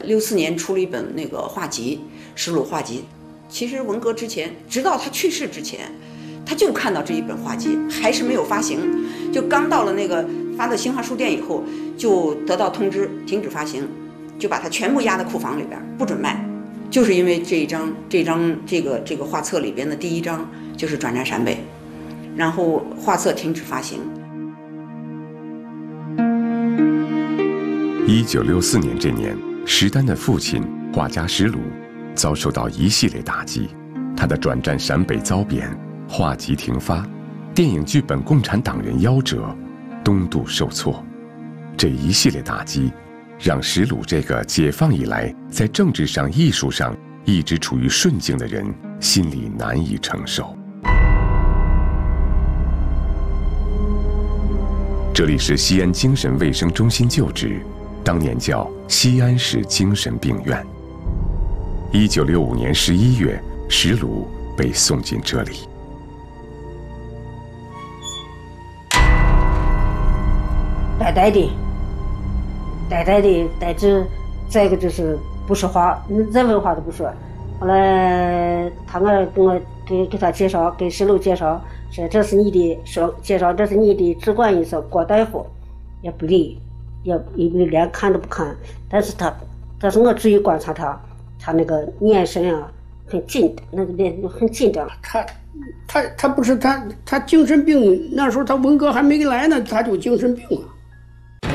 64年出了一本那个画集《石鲁画集》。其实文革之前，直到他去世之前，他就看到这一本画集，还是没有发行。就刚到了那个发到新华书店以后，就得到通知停止发行，就把它全部压在库房里边，不准卖。就是因为这个画册里边的第一章就是转战陕北，然后画册停止发行。 1964年这年，石丹的父亲画家石鲁遭受到一系列打击，他的转战陕北遭贬，画集停发，电影剧本共产党人夭折，东渡受挫。这一系列打击让石鲁这个解放以来在政治上、艺术上一直处于顺境的人心里难以承受。这里是西安精神卫生中心旧址，当年叫西安市精神病院。1965年11月，石鲁被送进这里。 呆的，呆着，再一个就是不说话，任何话都不说。后来他们给他介绍，给石鲁介绍，说这是你的，说介绍这是你的主管医生郭大夫，也不理，也连看都不看。但是我注意观察他那个眼神啊，很紧，那个脸很紧张。 他不是他精神病，那时候他文革还没来呢，他就精神病了。